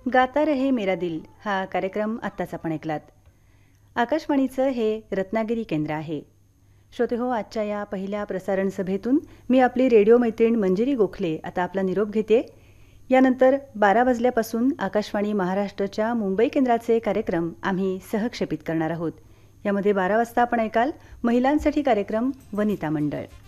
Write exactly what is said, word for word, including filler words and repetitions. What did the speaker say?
गाता रहे मेरा दिल हा कार्यक्रम आत्ताच आपण ऐकलात. आकाशवाणीचं हे रत्नागिरी केंद्र आहे. श्रोते हो, आजच्या या पहिल्या प्रसारण सभेतून मी आपली रेडिओ मैत्रीण मंजिरी गोखले आता आपला निरोप घेते. यानंतर बारा वाजल्यापासून आकाशवाणी महाराष्ट्राच्या मुंबई केंद्राचे कार्यक्रम आम्ही सहक्षेपित करणार आहोत. यामध्ये बारा वाजता आपण ऐकाल महिलांसाठी कार्यक्रम वनिता मंडळ.